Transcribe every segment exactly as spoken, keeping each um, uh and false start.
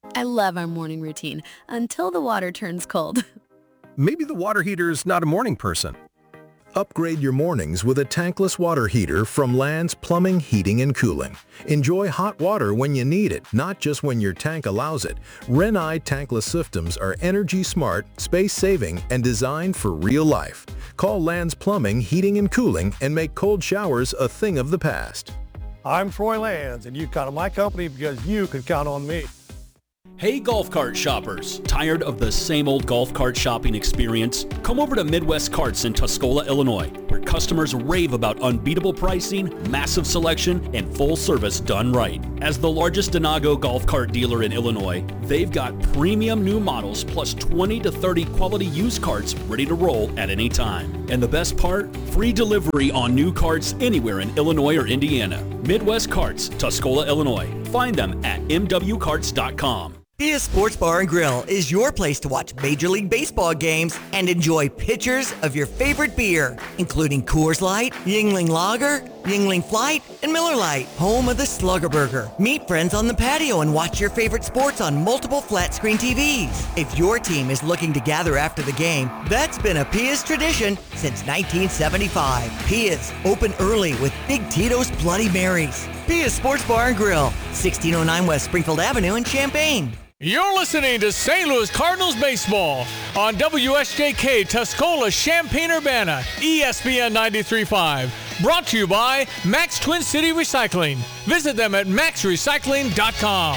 I love our morning routine until the water turns cold. Maybe the water heater's not a morning person. Upgrade your mornings with a tankless water heater from Land's Plumbing, Heating, and Cooling. Enjoy hot water when you need it, not just when your tank allows it. Renai tankless systems are energy smart, space-saving, and designed for real life. Call Land's Plumbing, Heating, and Cooling and make cold showers a thing of the past. I'm Troy Lands, and you count on my company because you can count on me. Hey golf cart shoppers, tired of the same old golf cart shopping experience? Come over to Midwest Carts in Tuscola, Illinois, where customers rave about unbeatable pricing, massive selection, and full service done right. As the largest Denago golf cart dealer in Illinois, they've got premium new models plus twenty to thirty quality used carts ready to roll at any time. And the best part? Free delivery on new carts anywhere in Illinois or Indiana. Midwest Carts, Tuscola, Illinois. Find them at m w carts dot com. Pia Sports Bar and Grill is your place to watch Major League Baseball games and enjoy pitchers of your favorite beer, including Coors Light, Yuengling Lager, Yuengling Flight, and Miller Lite, home of the Slugger Burger. Meet friends on the patio and watch your favorite sports on multiple flat-screen T Vs. If your team is looking to gather after the game, that's been a Pia's tradition since nineteen seventy-five. Pia's, open early with Big Tito's Bloody Marys. Pia's Sports Bar and Grill, sixteen oh nine West Springfield Avenue in Champaign. You're listening to Saint Louis Cardinals baseball on W S J K Tuscola, Champaign-Urbana, E S P N ninety-three point five. Brought to you by Max Twin City Recycling. Visit them at max recycling dot com.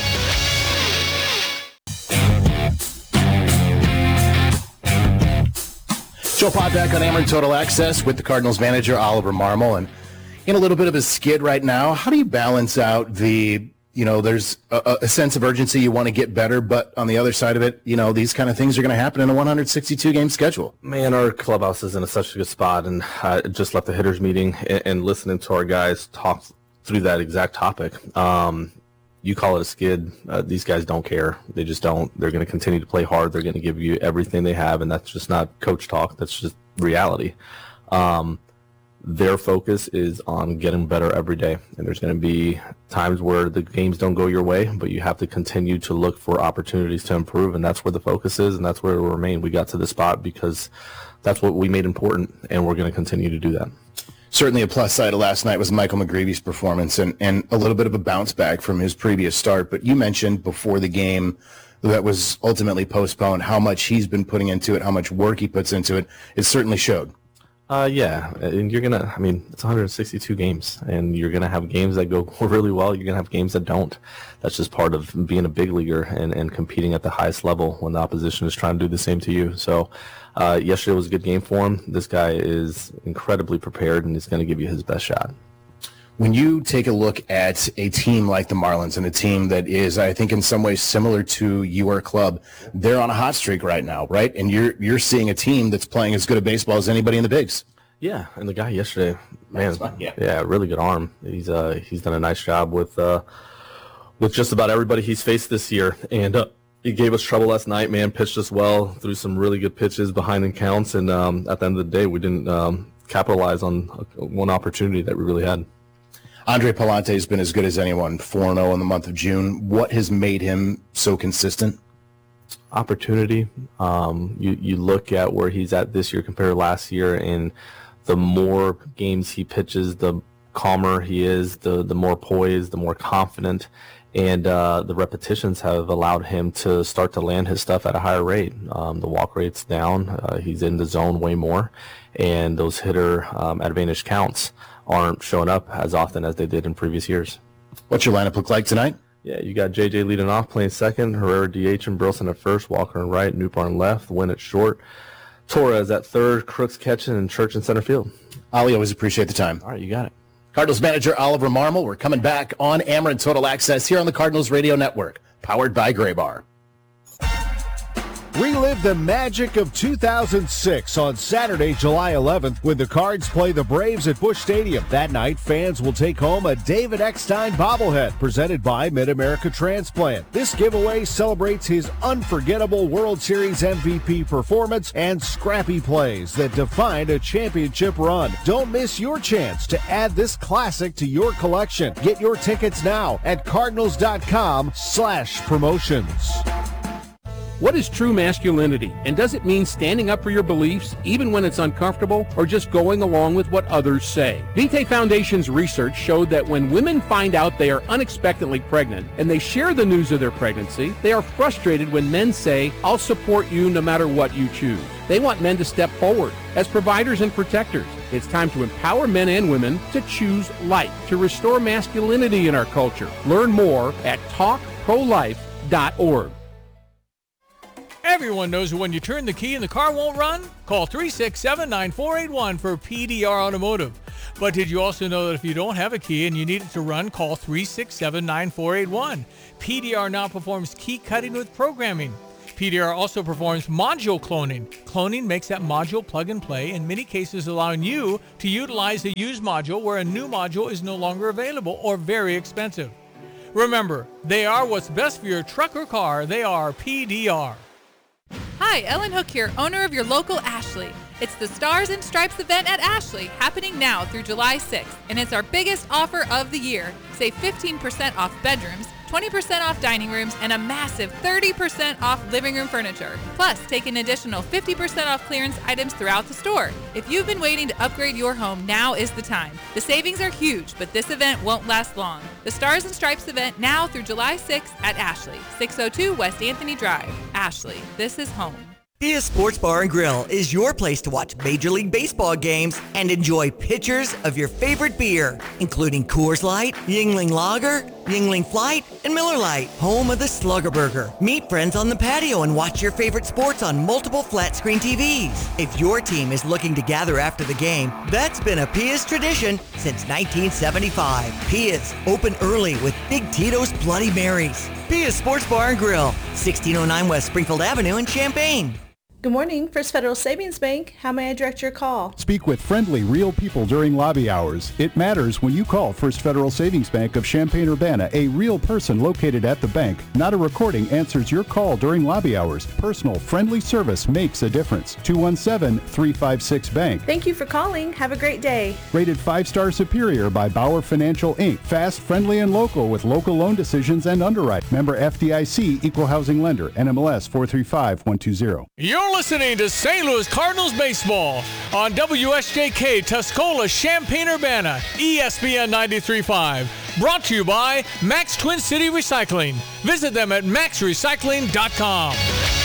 Joe Pod back on Ameren Total Access with the Cardinals manager, Oliver Marmol, and in a little bit of a skid right now. How do you balance out the, you know, there's a, a sense of urgency, you want to get better, but on the other side of it, you know, these kind of things are going to happen in a one hundred sixty-two game schedule. Man, our clubhouse is in a, such a good spot, and I just left the hitters meeting and, and listening to our guys talk through that exact topic. Um, you call it a skid. Uh, these guys don't care. They just don't. They're going to continue to play hard. They're going to give you everything they have, and that's just not coach talk. That's just reality. Um, Their focus is on getting better every day, and there's going to be times where the games don't go your way, but you have to continue to look for opportunities to improve, and that's where the focus is, and that's where it will remain. We got to this spot because that's what we made important, and we're going to continue to do that. Certainly a plus side of last night was Michael McGreevy's performance and, and a little bit of a bounce back from his previous start, but you mentioned before the game that was ultimately postponed how much he's been putting into it, how much work he puts into it. It certainly showed. Uh, yeah, and you're going to, I mean, it's one hundred sixty-two games, and you're going to have games that go really well. You're going to have games that don't. That's just part of being a big leaguer and, and competing at the highest level when the opposition is trying to do the same to you. So uh, yesterday was a good game for him. This guy is incredibly prepared, and he's going to give you his best shot. When you take a look at a team like the Marlins and a team that is, I think, in some ways similar to your club, they're on a hot streak right now, right? And you're you're seeing a team that's playing as good a baseball as anybody in the bigs. Yeah, and the guy yesterday, man, yeah. yeah, really good arm. He's uh he's done a nice job with uh with just about everybody he's faced this year, and uh, he gave us trouble last night. Man, pitched us well, threw some really good pitches behind in counts, and um, at the end of the day, we didn't um, capitalize on one opportunity that we really had. Andre Palante has been as good as anyone, four and oh in the month of June. What has made him so consistent? Opportunity. Um, you, you look at where he's at this year compared to last year, and the more games he pitches, the calmer he is, the, the more poised, the more confident, and uh, the repetitions have allowed him to start to land his stuff at a higher rate. Um, the walk rate's down. Uh, he's in the zone way more, and those hitter um, advantage counts aren't showing up as often as they did in previous years. What's your lineup look like tonight? Yeah, you got J J leading off, playing second, Herrera D H and Burleson at first, Walker in right, Newbar in left, Wynn at short, Torres at third, Crooks catching, and Church in center field. Ollie, always appreciate the time. All right, you got it. Cardinals manager Oliver Marmol. We're coming back on Ameren Total Access here on the Cardinals Radio Network, powered by Gray Bar. Relive the magic of two thousand six on Saturday, July eleventh, when the Cards play the Braves at Busch Stadium. That night, fans will take home a David Eckstein bobblehead presented by Mid-America Transplant. This giveaway celebrates his unforgettable World Series M V P performance and scrappy plays that defined a championship run. Don't miss your chance to add this classic to your collection. Get your tickets now at cardinals.com slash promotions. What is true masculinity, and does it mean standing up for your beliefs even when it's uncomfortable, or just going along with what others say? Vitae Foundation's research showed that when women find out they are unexpectedly pregnant and they share the news of their pregnancy, they are frustrated when men say, "I'll support you no matter what you choose." They want men to step forward as providers and protectors. It's time to empower men and women to choose life, to restore masculinity in our culture. Learn more at talk pro life dot org. Everyone knows that when you turn the key and the car won't run, call three six seven, nine four eight one for P D R Automotive. But did you also know that if you don't have a key and you need it to run, call three six seven, nine four eight one. P D R now performs key cutting with programming. P D R also performs module cloning. Cloning makes that module plug and play, in many cases allowing you to utilize a used module where a new module is no longer available or very expensive. Remember, they are what's best for your truck or car. They are P D R. Hi, Ellen Hook here, owner of your local Ashley. It's the Stars and Stripes event at Ashley, happening now through July sixth, and it's our biggest offer of the year. Save fifteen percent off bedrooms, twenty percent off dining rooms, and a massive thirty percent off living room furniture. Plus, take an additional fifty percent off clearance items throughout the store. If you've been waiting to upgrade your home, now is the time. The savings are huge, but this event won't last long. The Stars and Stripes event now through July sixth at Ashley, six oh two West Anthony Drive. Ashley, this is home. Pia's Sports Bar and Grill is your place to watch Major League Baseball games and enjoy pitchers of your favorite beer, including Coors Light, Yuengling Lager, Yuengling Flight, and Miller Lite, home of the Slugger Burger. Meet friends on the patio and watch your favorite sports on multiple flat-screen T Vs. If your team is looking to gather after the game, that's been a Pia's tradition since nineteen seventy-five. Pia's, open early with Big Tito's Bloody Marys. Pia's Sports Bar and Grill, sixteen oh nine West Springfield Avenue in Champaign. Good morning, First Federal Savings Bank. How may I direct your call? Speak with friendly, real people during lobby hours. It matters when you call First Federal Savings Bank of Champaign-Urbana. A real person located at the bank. Not a recording answers your call during lobby hours. Personal, friendly service makes a difference. two one seven, three five six, bank. Thank you for calling. Have a great day. Rated five-star superior by Bauer Financial, Incorporated. Fast, friendly, and local with local loan decisions and underwrite. Member F D I C, Equal Housing Lender. N M L S four three five, one two zero. You're listening to Saint Louis Cardinals baseball on W S J K Tuscola, Champaign-Urbana, E S P N ninety-three point five. Brought to you by Max Twin City Recycling. Visit them at max recycling dot com.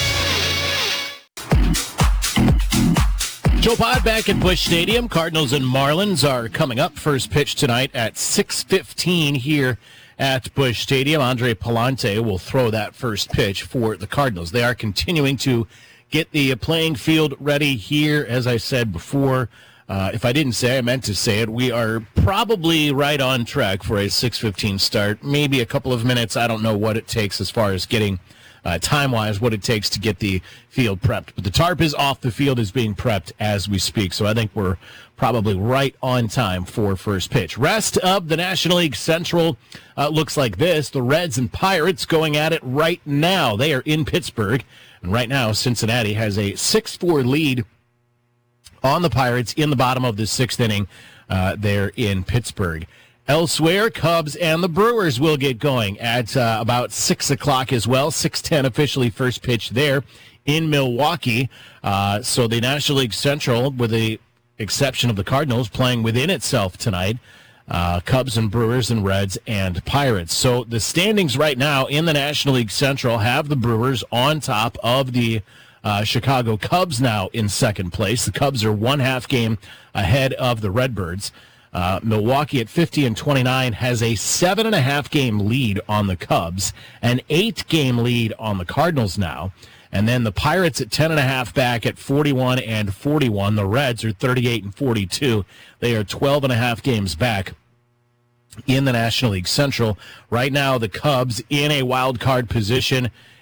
Joe Pod back at Busch Stadium. Cardinals and Marlins are coming up. First pitch tonight at six fifteen here at Busch Stadium. Andre Palante will throw that first pitch for the Cardinals. They are continuing to get the playing field ready here. As I said before, uh, if I didn't say, I meant to say it, we are probably right on track for a six fifteen start. Maybe a couple of minutes. I don't know what it takes as far as getting uh, time-wise, what it takes to get the field prepped. But the tarp is off. The field is being prepped as we speak. So I think we're probably right on time for first pitch. Rest of the National League Central uh, looks like this. The Reds and Pirates going at it right now. They are in Pittsburgh. And right now, Cincinnati has a six four lead on the Pirates in the bottom of the sixth inning uh, there in Pittsburgh. Elsewhere, Cubs and the Brewers will get going at uh, about six o'clock as well. six ten officially first pitch there in Milwaukee. Uh, so the National League Central, with the exception of the Cardinals, playing within itself tonight. Uh, Cubs and Brewers and Reds and Pirates. So the standings right now in the National League Central have the Brewers on top of the uh, Chicago Cubs now in second place. The Cubs are one half game ahead of the Redbirds. Uh, Milwaukee at fifty and twenty-nine has a seven and a half game lead on the Cubs, an eight game lead on the Cardinals now. And then the Pirates at ten and a half back at forty-one and forty-one. The Reds are thirty-eight and forty-two. They are twelve and a half games back in the National League Central. Right now, the Cubs in a wild card position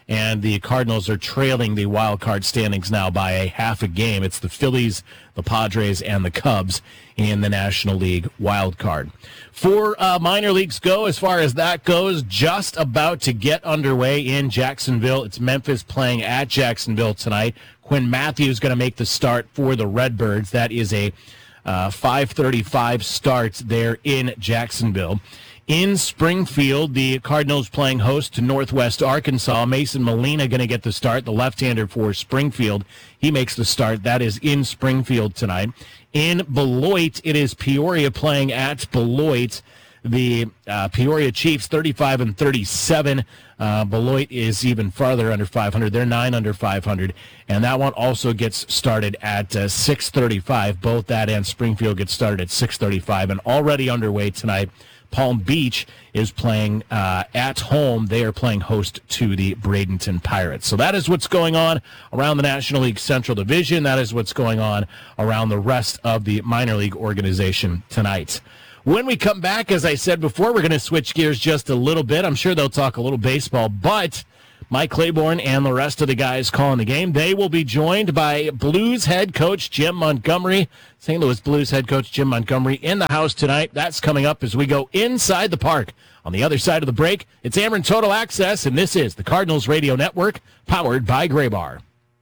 and the Cardinals are trailing the wild card standings now by a half a game. It's the Phillies, the Padres, and the Cubs in the National League wild card. For uh, minor leagues go, as far as that goes, just about to get underway in Jacksonville. It's Memphis playing at Jacksonville tonight. Quinn Matthews going to make the start for the Redbirds. That is a uh, five thirty-five start there in Jacksonville. In Springfield, the Cardinals playing host to Northwest Arkansas. Mason Molina going to get the start, the left-hander for Springfield. He makes the start. That is in Springfield tonight. In Beloit, it is Peoria playing at Beloit. The uh, Peoria Chiefs, thirty-five and thirty-seven. Uh, Beloit is even farther under five hundred. They're nine under five hundred. And that one also gets started at uh, six thirty-five. Both that and Springfield get started at six thirty-five. And already underway tonight, Palm Beach is playing uh, at home. They are playing host to the Bradenton Pirates. So that is what's going on around the National League Central Division. That is what's going on around the rest of the minor league organization tonight. When we come back, as I said before, we're going to switch gears just a little bit. I'm sure they'll talk a little baseball, but Mike Claiborne and the rest of the guys calling the game, they will be joined by Blues head coach Jim Montgomery. Saint Louis Blues head coach Jim Montgomery in the house tonight. That's coming up as we go inside the park. On the other side of the break, it's Ameren Total Access, and this is the Cardinals Radio Network, powered by Graybar.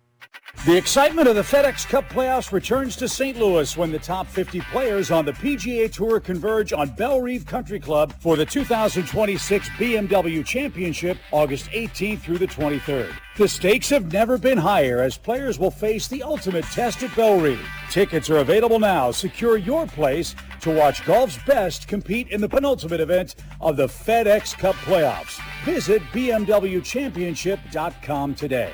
The excitement of the FedEx Cup playoffs returns to Saint Louis when the top fifty players on the P G A Tour converge on Bellerive Country Club for the two thousand twenty-six B M W Championship, August eighteenth through the twenty-third. The stakes have never been higher as players will face the ultimate test at Bellerive. Tickets are available now. Secure your place to watch golf's best compete in the penultimate event of the FedEx Cup playoffs. Visit B M W championship dot com today.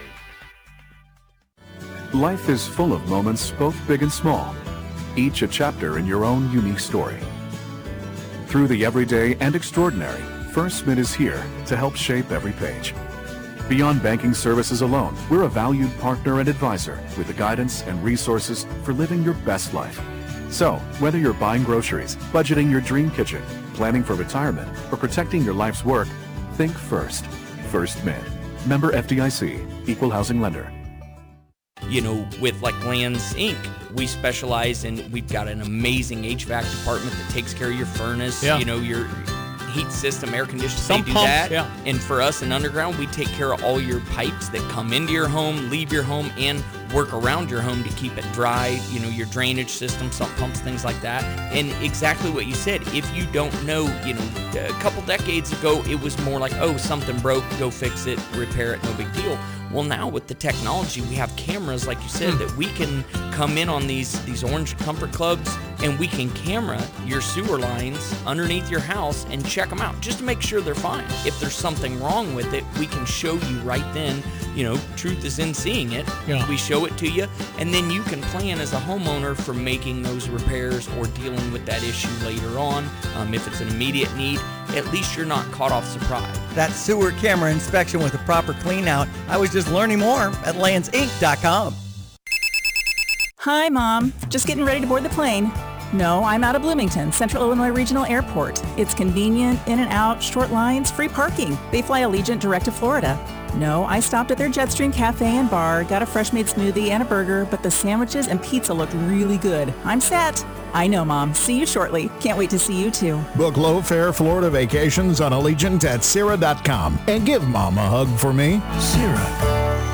Life is full of moments, both big and small, each a chapter in your own unique story. Through the everyday and extraordinary, First Mid is here to help shape every page. Beyond banking services alone, we're a valued partner and advisor with the guidance and resources for living your best life. So, whether you're buying groceries, budgeting your dream kitchen, planning for retirement, or protecting your life's work, think First. First Mid. Member F D I C. Equal housing lender. You know, with like Lands Incorporated, we specialize in, we've got an amazing H V A C department that takes care of your furnace, yeah. you know, your heat system, air conditioning, Some they do pumps, that. Yeah. And for us in Underground, we take care of all your pipes that come into your home, leave your home, and work around your home to keep it dry, you know, your drainage system, sump pumps, things like that. And exactly what you said, if you don't know, you know, a couple decades ago, it was more like, oh, something broke, go fix it, repair it, no big deal. Well, now with the technology, we have cameras, like you said, that we can come in on these, these Orange Comfort Clubs, and we can camera your sewer lines underneath your house and check them out just to make sure they're fine. If there's something wrong with it, we can show you right then. You know, truth is in seeing it. Yeah. We show it to you, and then you can plan as a homeowner for making those repairs or dealing with that issue later on. Um, if it's an immediate need, at least you're not caught off surprise. That sewer camera inspection with a proper clean out. I was just learning more at lands inc dot com. Hi, Mom. Just getting ready to board the plane. No, I'm out of Bloomington, Central Illinois Regional Airport. It's convenient, in and out, short lines, free parking. They fly Allegiant direct to Florida. No, I stopped at their Jetstream Cafe and Bar, got a fresh-made smoothie and a burger, but the sandwiches and pizza looked really good. I'm set. I know, Mom. See you shortly. Can't wait to see you, too. Book low-fare Florida vacations on Allegiant at Sierra dot com. And give Mom a hug for me. Sierra.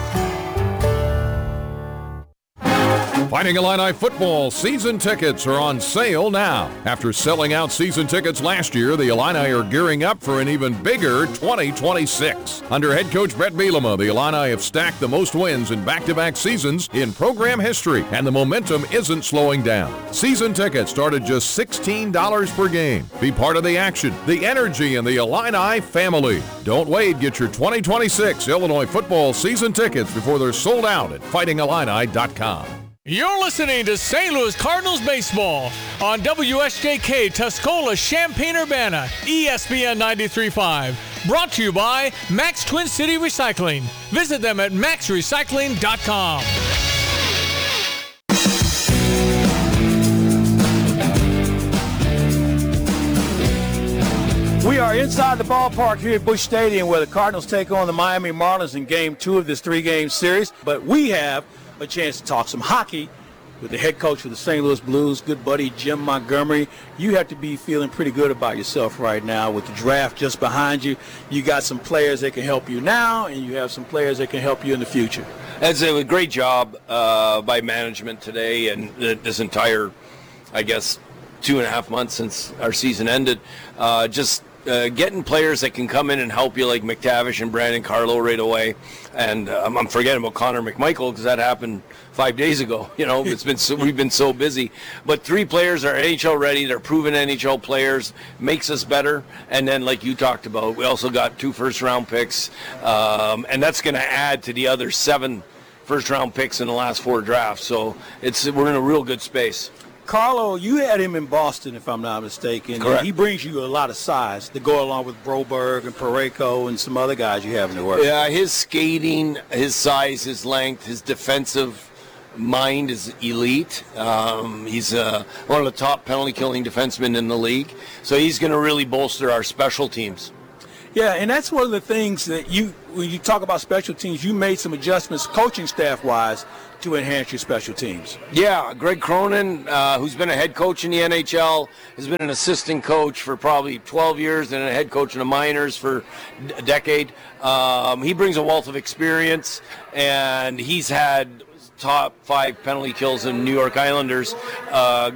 Fighting Illini football season tickets are on sale now. After selling out season tickets last year, the Illini are gearing up for an even bigger twenty twenty-six. Under head coach Brett Bielema, the Illini have stacked the most wins in back-to-back seasons in program history, and the momentum isn't slowing down. Season tickets start at just sixteen dollars per game. Be part of the action, the energy, and the Illini family. Don't wait. Get your twenty twenty-six Illinois football season tickets before they're sold out at fighting illini dot com. You're listening to Saint Louis Cardinals baseball on W S J K Tuscola Champaign-Urbana, E S P N ninety-three point five. Brought to you by Max Twin City Recycling. Visit them at max recycling dot com. We are inside the ballpark here at Busch Stadium where the Cardinals take on the Miami Marlins in game two of this three-game series. But we have a chance to talk some hockey with the head coach of the Saint Louis Blues, good buddy Jim Montgomery. You have to be feeling pretty good about yourself right now with the draft just behind you. You got some players that can help you now, and you have some players that can help you in the future. It's a great job uh, by management today and this entire, I guess, two and a half months since our season ended. Uh, just uh, getting players that can come in and help you like McTavish and Brandon Carlo right away. And uh, I'm forgetting about Connor McMichael because that happened five days ago. You know, it's been so, we've been so busy. But three players are N H L ready. They're proven N H L players. Makes us better. And then, like you talked about, we also got two first-round picks. Um, and that's going to add to the other seven first-round picks in the last four drafts. So it's we're in a real good space. Carlo, you had him in Boston, if I'm not mistaken. Correct. He brings you a lot of size to go along with Broberg and Parayko and some other guys you have in the work. Yeah, his skating, his size, his length, his defensive mind is elite. Um, he's uh, one of the top penalty-killing defensemen in the league. So he's going to really bolster our special teams. Yeah, and that's one of the things that you, when you talk about special teams, you made some adjustments coaching staff-wise to enhance your special teams. Yeah, Greg Cronin, uh, who's been a head coach in the N H L, has been an assistant coach for probably twelve years and a head coach in the minors for a decade. Um, he brings a wealth of experience, and he's had top five penalty kills in New York Islanders. Uh,